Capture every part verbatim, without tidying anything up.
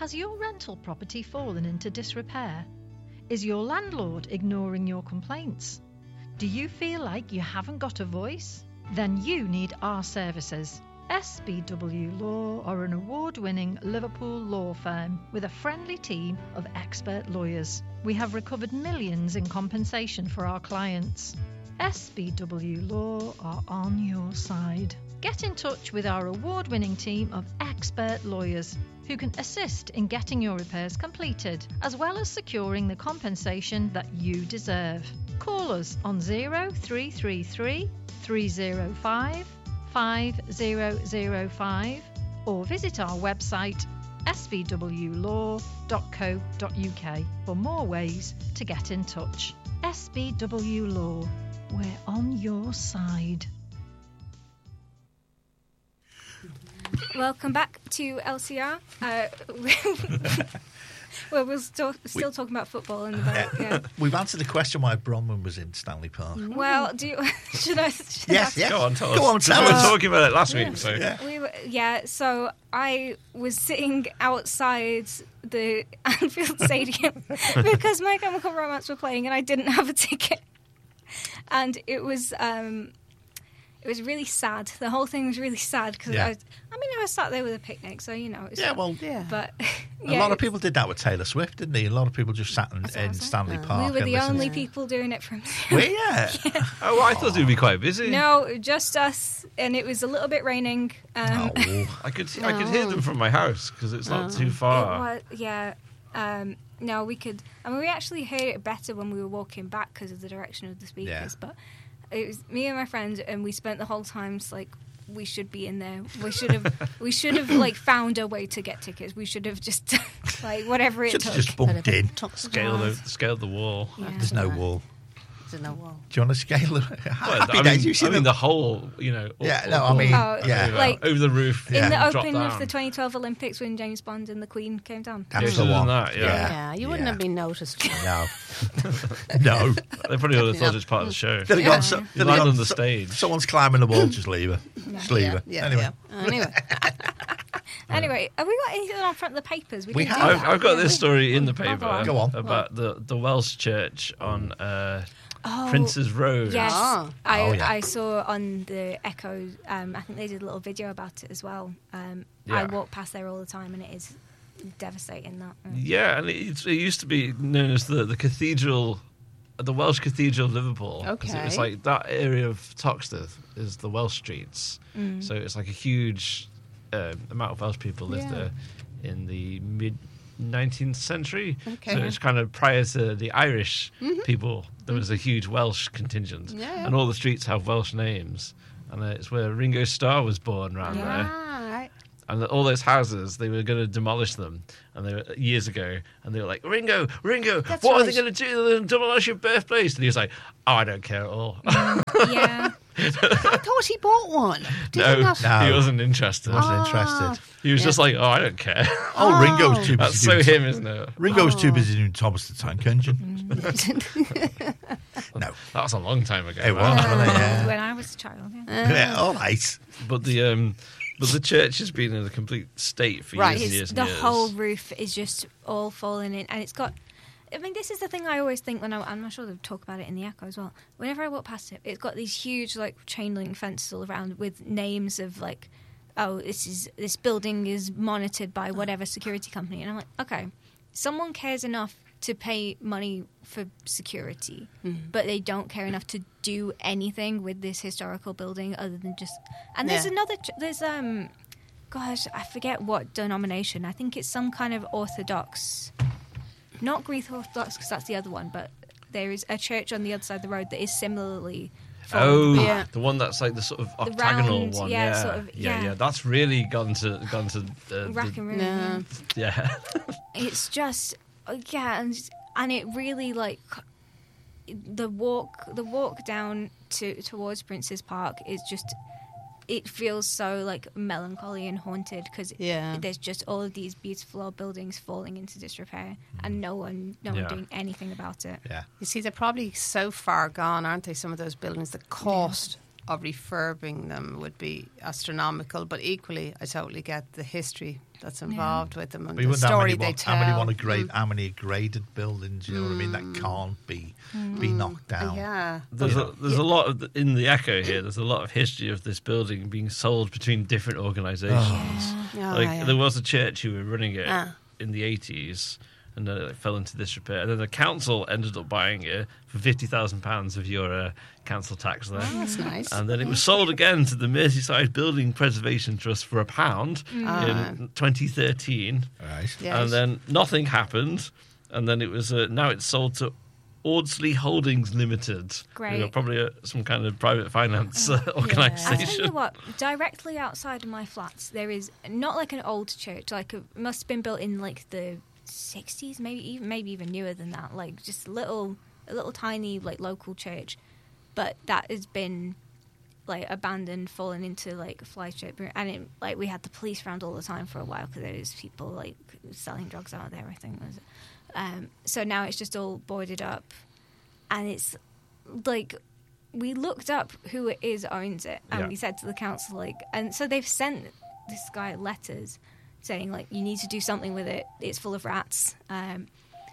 Has your rental property fallen into disrepair? Is your landlord ignoring your complaints? Do you feel like you haven't got a voice? Then you need our services. S B W Law are an award-winning Liverpool law firm with a friendly team of expert lawyers. We have recovered millions in compensation for our clients. S B W Law are on your side. Get in touch with our award-winning team of expert lawyers who can assist in getting your repairs completed, as well as securing the compensation that you deserve. Call us on zero three three three, three zero five, five zero zero five or visit our website s v w law dot co dot u k for more ways to get in touch. S B W Law, we're on your side. Welcome back to L C R. Uh, well, we're still, still we, talking about football. And about, yeah. We've answered the question why Bronwyn was in Stanley Park. Well, do you, should I? Should yes, I yes. Go on, tell us. Go on, tell we us. were talking about it last yeah. week. So. Yeah. We were, yeah, so I was sitting outside the Anfield Stadium because My Chemical Romance were playing and I didn't have a ticket. And it was... Um, It was really sad. The whole thing was really sad because yeah. I, was, I mean, I was sat there with a picnic, so you know. It's yeah, sad. well, yeah. But yeah, a lot of people did that with Taylor Swift, didn't they? A lot of people just sat in, in Stanley oh. Park. We were the and only to... people doing it from. Were you? Yeah. Oh, well, I thought it would be quite busy. No, just us, and it was a little bit raining. Um, oh. I could I could hear them from my house because it's not Oh. too far. It was, yeah. Um, no, we could. I mean, we actually heard it better when we were walking back because of the direction of the speakers. Yeah. But it was me and my friend, and we spent the whole time like. We should be in there. We should have. We should have like found a way to get tickets. We should have just like whatever it should took. have just bumped in. Scale the scale the wall. Yeah. There's no wall. There's no wall. Do you want to scale the? Well, Happy I days. mean, You see I mean the the whole, you know. Yeah, all- no, I all- mean, Oh, yeah, over, like- over the roof. In Yeah. the drop opening of down. the twenty twelve Olympics when James Bond and the Queen came down. Yeah, that's should the have done one. that, yeah. Yeah. Yeah, you wouldn't Yeah. have been noticed. No, no. They probably would have thought it was part of the show. They'd have Yeah. got so, You they'd have land got on the so- stage. Someone's climbing the wall. Just leave her. Just leave her. Yeah, anyway, yeah. Anyway. Anyway, have we got anything on front of the papers? We didn't do have. I've, that. I've got Yeah. this story in the Oh, paper go on. Go on. about the, the Welsh church on uh, Oh, Prince's Road. Yes, Ah. I, Oh, yeah. I saw on the Echo. Um, I think they did a little video about it as well. Um, I Yeah. walk past there all the time, and it is devastating. That mm. Yeah, and it, it used to be known as the, the cathedral, the Welsh Cathedral of Liverpool. 'Cause It was Okay. like that area of Toxteth is the Welsh streets. Mm. So it's like a huge uh, amount of Welsh people lived Yeah. there in the mid nineteenth century. Okay. So it's kind of prior to the Irish people, there was a huge Welsh contingent. Yeah. And all the streets have Welsh names. And uh, it's where Ringo Starr was born around Yeah. there. Ah, right. And all those houses, they were going to demolish them, and they were years ago. And they were like, "Ringo, Ringo, That's what are right. they going to do? They're gonna demolish your birthplace." And he was like, "Oh, I don't care at all." Yeah, I thought he bought one. Did no, he not? No. he wasn't interested. wasn't Ah. interested. He was Yeah. just like, "Oh, I don't care." Oh, Ringo's too busy. That's so doing him, isn't it? Ringo's too Oh. busy doing Thomas the Tank Engine. No, That was a long time ago. it man. was, wasn't it? Yeah. when I was a child. Yeah. Yeah, all right. But the um, but the church has been in a complete state for Right. years and It's, years and the years. whole roof is just all falling in, and it's got. I mean, this is the thing I always think when I, I'm not sure they'll talk about it in the Echo as well. Whenever I walk past it, it's got these huge like chain link fences all around with names of like, oh, this is this building is monitored by whatever security company, and I'm like, okay, someone cares enough to pay money for security, but they don't care enough to do anything with this historical building other than just. And there's Yeah. another. ch- There's um, gosh, I forget what denomination. I think it's some kind of Orthodox. Not Greek Orthodox, because that's the other one, but there is a church on the other side of the road that is similarly. Oh, fallen. Yeah. the one that's like the sort of octagonal round, one. yeah, Yeah, sort of- yeah, yeah. yeah. That's really gone to gone to uh, Rack the, and ruin. No. yeah. It's just, uh, yeah, and, and it really like the walk, the walk down to towards Prince's Park is just. It feels so like melancholy and haunted because Yeah. there's just all of these beautiful old buildings falling into disrepair and no one, no Yeah. one doing anything about it. Yeah. You see, they're probably so far gone, aren't they? Some of those buildings, the cost of refurbing them would be astronomical, but equally, I totally get the history that's involved with them and But you the wouldn't have story many they want, tell. how many want to grade, Mm. how many graded buildings, you know what I mean, that can't be be knocked down. Yeah. There's, You a, know. there's a lot of, in the Echo here, there's a lot of history of this building being sold between different organisations. Oh. Yeah, Like, yeah. there was a church who were running it Ah. in the eighties, and then it fell into disrepair. And then the council ended up buying it for fifty thousand pounds of your uh, council tax there. Oh, that's nice. And then it was sold again to the Merseyside Building Preservation Trust for a pound Ah. in twenty thirteen. Right. Yes. And then nothing happened. And then it was uh, now it's sold to Audsley Holdings Limited. Great. You know, probably a, some kind of private finance uh, I tell you organisation. what, directly outside of my flats, there is not like an old church. Like it must have been built in like the sixties, maybe even maybe even newer than that. Like just a little, a little tiny like local church, but that has been like abandoned, fallen into like a fly strip, and it, like we had the police around all the time for a while because there was people like selling drugs out there. I think was. Um, so now it's just all boarded up, and it's like we looked up who it is owns it, and Yeah. we said to the council like, and so they've sent this guy letters saying like you need to do something with it. It's full of rats. Um,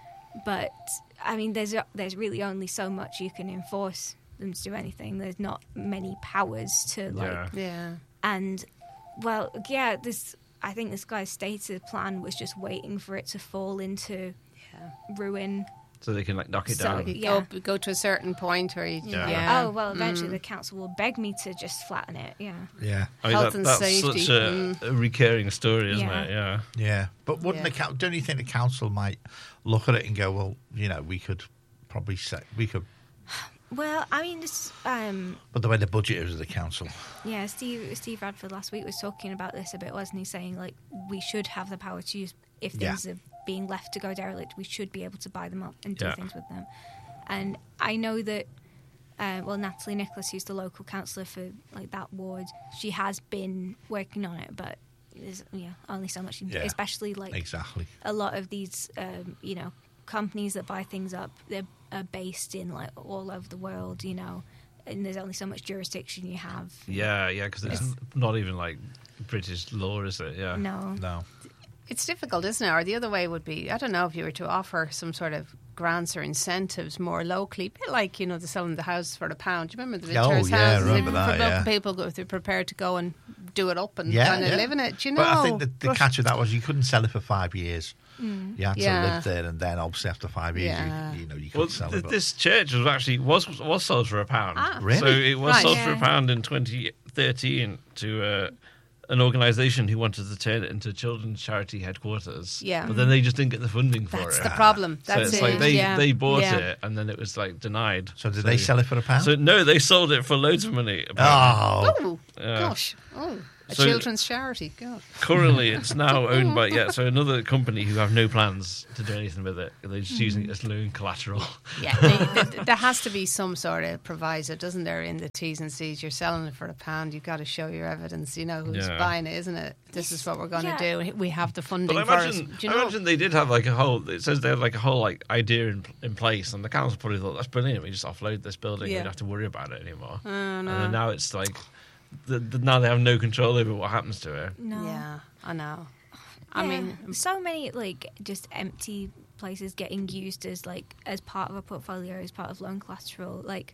but I mean, there's there's really only so much you can enforce them to do anything. There's not many powers to like, Yeah. Yeah. and well, yeah, this. I think this guy's stated plan was just waiting for it to fall into Yeah. ruin. So they can like knock it So- down. You Yeah. go, go to a certain point where you, Yeah. yeah. Oh well, eventually Mm. the council will beg me to just flatten it. Yeah. Yeah. I mean, Health that, and that's safety. such a, Mm. a recurring story, isn't Yeah. it? Yeah. Yeah. But wouldn't Yeah. the coun- don't you think the council might look at it and go, well, you know, we could probably say we could, Well, I mean, this, um, but the way the budget is of the council. yeah, Steve Steve Radford last week was talking about this a bit, wasn't he? Saying like we should have the power to use if Yeah. things are being left to go derelict, we should be able to buy them up and do Yeah. things with them. And I know that, uh, well, Natalie Nicholas, who's the local councillor for like that ward, she has been working on it, but there's yeah only so much, you can do, Yeah. especially like Exactly. a lot of these, um, you know, companies that buy things up, they're are based in like all over the world, you know, and there's only so much jurisdiction you have. Yeah, yeah, because it's Yes. not even like British law, is it? Yeah. No. No. It's difficult, isn't it? Or the other way would be, I don't know, if you were to offer some sort of grants or incentives more locally, a bit like, you know, the selling the house for a pound. Do you remember the Oh, Vinters yeah, houses? remember For that, local yeah. people, go- if they're prepared to go and do it up and Yeah, kind of yeah. live in it, do you know? But I think the, the But- catch of that was you couldn't sell it for five years. You had to Yeah. live there, and then obviously after five years, Yeah. you, you know, you Well, couldn't sell th- it. but- this church was actually was was sold for a pound. Ah. Really? So it was Right. sold for a Yeah. pound in twenty thirteen to uh, an organisation who wanted to turn it into children's charity headquarters. Yeah. But then they just didn't get the funding for That's it. the problem. So That's it's it. like they, yeah. they bought yeah. it and then it was like denied. so did they sell it for a pound? So no, they sold it for loads of money. apparently. oh, Oh, Yeah. gosh. Oh, a So- children's charity. God. Currently, it's now owned by yeah, so another company who have no plans to do anything with it. They're just using it as loan collateral. Yeah, they, th- there has to be some sort of proviso, doesn't there, in the T's and C's? You're selling it for a pound, you've got to show your evidence, you know, who's Yeah. buying it, isn't it? This is what we're going to Yeah. do. We have the funding But I for imagine, it. Do you I know? imagine they did have like a whole. It says they had like a whole like idea in, in place, and the council probably thought that's brilliant. We just offload this building. We Yeah. don't have to worry about it anymore. Oh, And no. then now it's like the, the, now they have no control over what happens to it. No. Yeah, I know. I Yeah. mean, so many like just empty places getting used as like as part of a portfolio, as part of loan collateral, like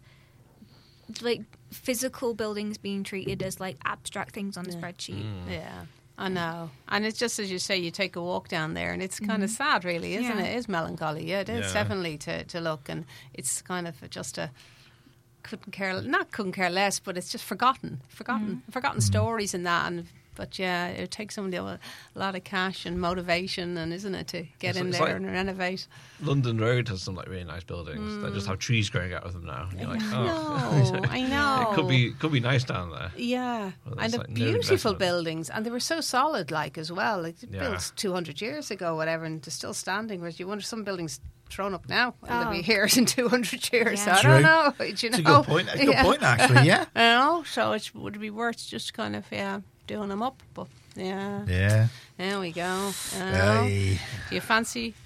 like physical buildings being treated as like abstract things on a Yeah. spreadsheet. Mm. yeah, I know. And it's just as you say, you take a walk down there, and it's kind of sad, really, isn't Yeah. it? It is melancholy. Yeah, it is Yeah. definitely to, to look, and it's kind of just a couldn't care not couldn't care less, but it's just forgotten, forgotten, forgotten stories and that. And but yeah, it takes somebody a lot of cash and motivation, and isn't it, to get It's- in it's there like- and renovate? London Road has some like really nice buildings. They just have trees growing out of them now. And you're like, oh, No, I know. it could be could be nice down there. Yeah, Well, and there's, the like, no beautiful investment. buildings, and they were so solid, like as well. Like Yeah. built two hundred years ago, whatever, and they're still standing. Whereas you wonder some buildings thrown up now, and they'll Oh. be here in two hundred years. Yeah. I True. don't know. Do you it's know? a good point. A good Yeah. point, actually. Yeah. I know. So it would be worth just kind of yeah doing them up. But yeah, Yeah. there we go. I know. Aye. Do you fancy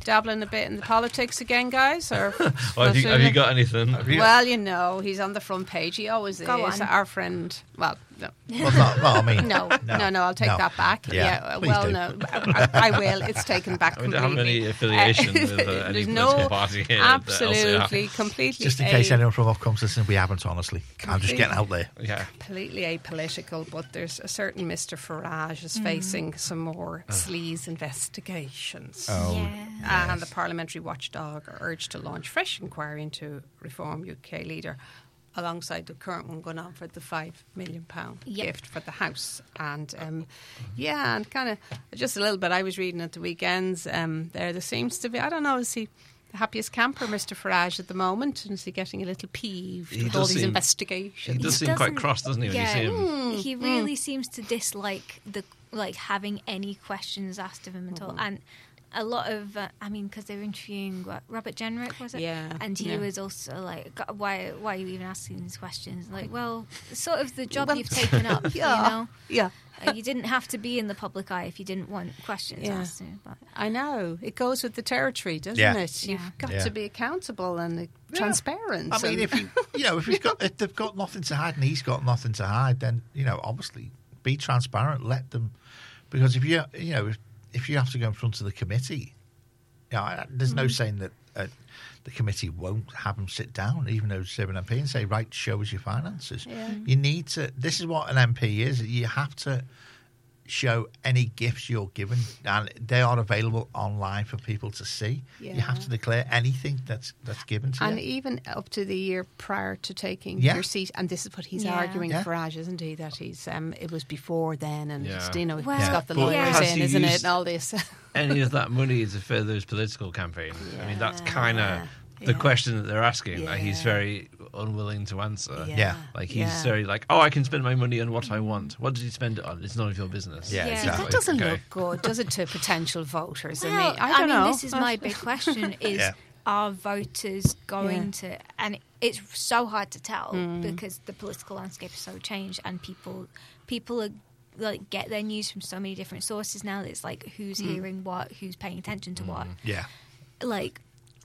dabbling a bit in the politics again, guys? Or Well, have, you, have you got anything? you- Well, you know, he's on the front page. He always Go is. on. Our friend. Well, no. Well, not, well, I mean, No, no, no, I'll take no. that back. Yeah, Yeah, please well, do. no, I, I will. It's taken back We don't have completely. any affiliation with uh, any There's political no, party here. at the L C R. absolutely, completely. Just in case a- anyone from off comes listening, we haven't, honestly. I'm just getting out there. Yeah. completely apolitical, but there's a certain Mister Farage is facing some more sleaze investigations. Oh, Yeah. And the parliamentary watchdog are urged to launch fresh inquiry into Reform U K leader, alongside the current one going on for the five million pound Yep. gift for the house. And um, yeah, and kind of just a little bit. I was reading at the weekends. Um, there, there seems to be. I don't know. Is he the happiest camper, Mister Farage, at the moment? And is he getting a little peeved He with all does these seem- investigations? He does seem quite doesn't- cross, doesn't he, when yeah, you see him? he really seems to dislike the like having any questions asked of him at all. And a lot of, uh, I mean, because they were interviewing what, Robert Jenrick, was it? Yeah, And he yeah. was also like, "God, why, why are you even asking these questions?" Like, well, it's sort of the job Well, you've taken up, yeah. you know. Yeah. Uh, you didn't have to be in the public eye if you didn't want questions Yeah. asked. To, but I know. It goes with the territory, doesn't Yeah. it? You've Yeah. got Yeah. to be accountable and uh, transparent. I mean, and- if you, you know, if he's got, if they've got nothing to hide and he's got nothing to hide, then you know, obviously, be transparent. Let them, because if you, you know, if, if you have to go in front of the committee, you know, I- there's no saying that uh, the committee won't have them sit down, even though they're an M P, and say, right, show us your finances. Yeah. You need to. This is what an M P is. You have to show any gifts you're given, and they are available online for people to see. You have Yeah. to declare anything that's that's given to And you. even up to the year prior to taking Yeah. your seat, and this is what he's Yeah. arguing, Yeah. Farage, isn't he? That he's um, it was before then, and Yeah. you know Well, he's got the But lawyers has in, he isn't it, used- and all this. Any of that money to further his political campaign? I mean, that's Yeah. kind of the Yeah. question that they're asking. That he's Yeah. very unwilling to answer. Yeah. Like he's Yeah. very like, oh, I can spend my money on what I want. What did you spend it on? It's none of your business. Yeah, Yeah. exactly. That doesn't Okay. look good, does it, to potential voters? I Well, mean, I don't mean, know. this is my big question: is Yeah. are voters going Yeah. to? And it's so hard to tell Mm. because the political landscape is so changed, and people people are like get their news from so many different sources now. That it's like who's Mm. hearing what, who's paying attention to what. Yeah. Like,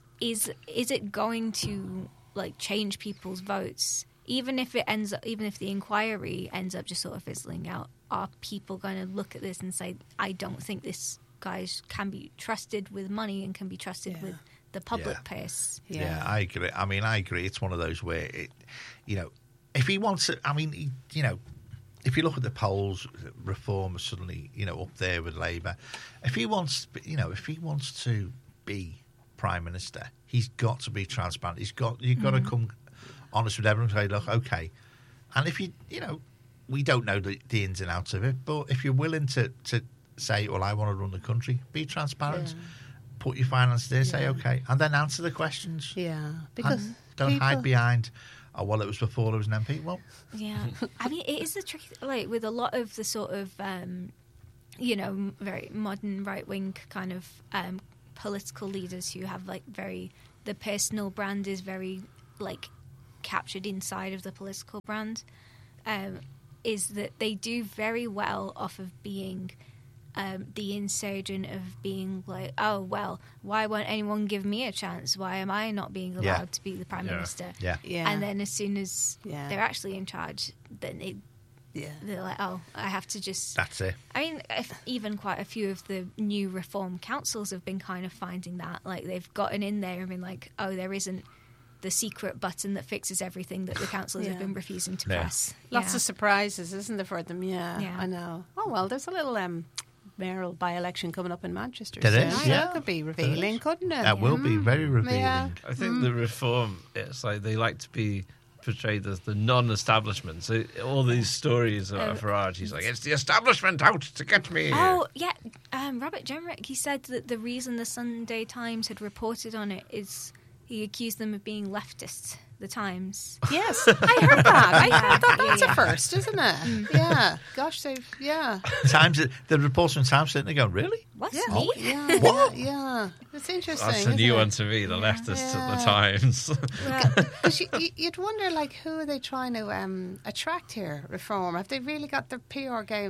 is is it going to like change people's votes? Even if it ends up, even if the inquiry ends up just sort of fizzling out, are people going to look at this and say, "I don't think this guy can be trusted with money and can be trusted Yeah. with the public Yeah. purse"? Yeah. I agree. I mean, I agree. It's one of those where, it, you know, if he wants to, I mean, he, you know, if you look at the polls, Reform is suddenly, you know, up there with Labour. If he wants, you know, if he wants to be Prime Minister, he's got to be transparent. He's got, you've got Mm. to come honest with everyone and say, look, okay. And if you, you know, we don't know the, the ins and outs of it, but if you're willing to, to say, well, I want to run the country, be transparent. Yeah. Put your finances there, say Yeah. okay, and then answer the questions. Yeah, because And don't people, hide behind, oh, well, it was before I was an M P. Well, Yeah, I mean, it is the tricky. Like with a lot of the sort of, um, you know, m- very modern right wing kind of um, political leaders who have like very the personal brand is very like captured inside of the political brand. Um, is that they do very well off of being um, the insurgent of being like, oh well, why won't anyone give me a chance? Why am I not being allowed Yeah. to be the prime Yeah. minister? yeah, yeah, And then as soon as Yeah. they're actually in charge, then they, yeah, they're like, oh, I have to just. that's it. I mean, if even quite a few of the new reform councils have been kind of finding that. Like, they've gotten in there and been like, oh, there isn't the secret button that fixes everything that the councils Yeah. have been refusing to Yeah. press. lots Yeah. of surprises, isn't there, for them? Yeah, Yeah. I know. Oh well, there's a little um, mayoral by-election coming up in Manchester. There soon. is, Oh, yeah. That could be revealing, couldn't it? That will be very revealing. Yeah. I think the Reform, it's like they like to be portrayed as the non-establishment. So all these stories of Um, Farage, he's like, it's the establishment out to get me. Oh, yeah. Um, Robert Jenrick, he said that the reason the Sunday Times had reported on it is he accused them of being leftists, the Times. Yes, I heard that. I heard that. Yeah, That's yeah. a first, isn't it? Yeah. Gosh, they've yeah. Times, the reporters in Times sitting there going, really? What's Yeah. me? Yeah. What? Yeah. It's interesting. That's a isn't new it? one to me, the leftists at the Yeah. Times. Well, Because you, you, you'd wonder, like, who are they trying to um, attract here? Reform? Have they really got their P R game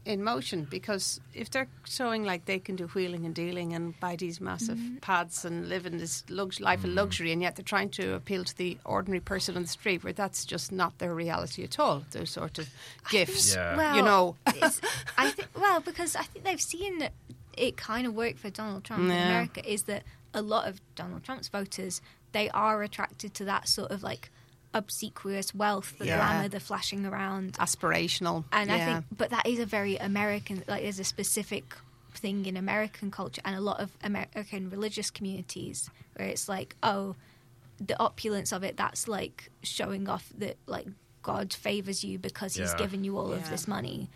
in motion, because if they're showing like they can do wheeling and dealing and buy these massive Mm-hmm. pads and live in this lux- life of luxury, and yet they're trying to appeal to the ordinary person on the street, where that's just not their reality at all. Those sort of gifts, Yeah. Well, you know. it's, I think well because I think they've seen it kind of work for Donald Trump in Yeah. America. Is that a lot of Donald Trump's voters, they are attracted to that sort of like obsequious wealth, the Yeah. glamour, the flashing around. Aspirational, And yeah. I think, but that is a very American, like there's a specific thing in American culture and a lot of American religious communities where it's like, oh, the opulence of it, that's like showing off that like God favors you because he's Yeah. given you all of Yeah. this money.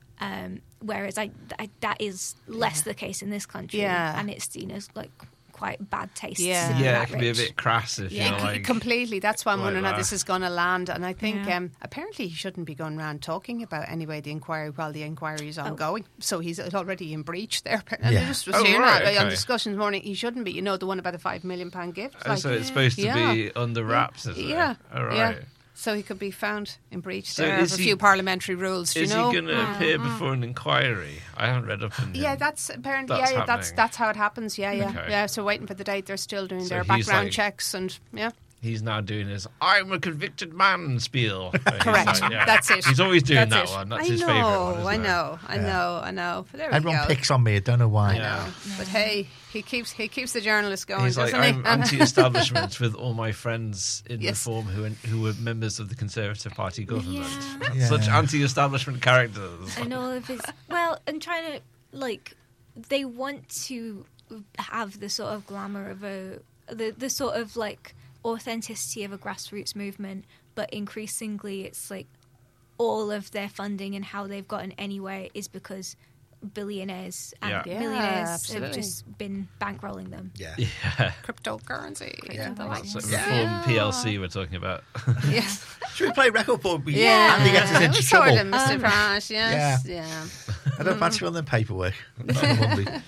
Um, whereas I, I, that is less the case in this country. Yeah. And it's seen as like quite bad taste. Yeah. to be Yeah, that it can be a rich. bit crass if Yeah. you're C- like completely. That's why I'm like wondering how that. this is going to land. And I think Yeah. um, apparently he shouldn't be going around talking about anyway the inquiry while the inquiry is Oh. ongoing. So he's already in breach there. And Yeah. I just was Oh, hearing right, that on okay. discussion this morning. He shouldn't be. You know, the one about the five million pound gift. Oh, Like, so it's supposed to Yeah. be under wraps, is it? yeah, All right. yeah. So he could be found in breach So there of is a he- few parliamentary rules. do Is you know? he going to appear before an inquiry? I haven't read up on Yeah, him. that's apparently. That's yeah, yeah, that's happening. that's how it happens. Yeah, yeah, Okay. yeah. So waiting for the date. They're still doing So their he's background like- checks and yeah. He's now doing his "I'm a convicted man" spiel. Where he's Correct. like, yeah. That's it. He's always doing That's that it. one. That's I his know, favourite one. Isn't I it? know. I Yeah. know. I know. But there we Everyone go. picks on me. I don't know why. I Yeah. know. But hey, he keeps he keeps the journalist going, He's like, doesn't I'm he? anti-establishment with all my friends in Yes. reform who who were members of the Conservative Party government. Yeah. Yeah. Such anti-establishment characters. And all of his well, and trying to like they want to have the sort of glamour of a the the sort of like authenticity of a grassroots movement, but increasingly it's like all of their funding and how they've gotten anywhere is because billionaires and Yeah. Yeah, millionaires have absolutely. just been bankrolling them. Yeah. Yeah. Cryptocurrency. Yeah. and the That's likes. like reform P L C we're talking about. Yes. Should we play record board? We- Yeah. Andy gets us into Sort trouble. of, Mister Prash, yes. Yeah. I don't fancy filling in paperwork. Not on Monday.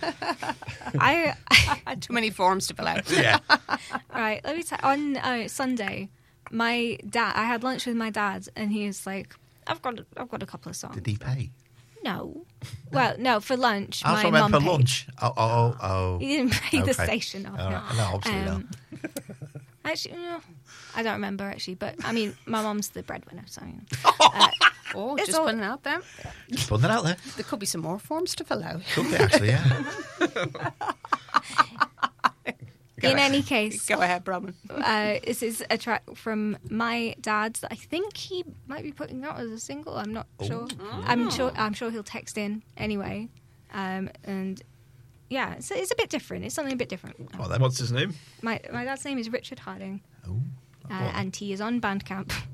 I Too many forms to fill out. Yeah. Right, let me tell on uh, Sunday, my dad. I had lunch with my dad, and he was like, "I've got, I've got a couple of songs." Did he pay? No, well, no, for lunch. I my also meant mum for paid. lunch. Oh, oh, oh. He didn't pay the Okay. station off. All no. right. No, obviously Um, Actually, no, I don't remember actually, but I mean, my mum's the breadwinner, so. You know. uh, Oh, It's just all- putting it out there. not. Just putting that out there. There could be some more forms to fill out. Could be, actually, yeah. in any case, Go ahead, Bronwyn. uh, this is a track from my dad that I think he might be putting out as a single. I'm not sure. I'm sure. I'm sure he'll text in anyway. Um, and yeah, it's, it's a bit different. It's something a bit different. Well, then. What's his name? My my dad's name is Richard Harding, Oh, uh, and he is on Bandcamp.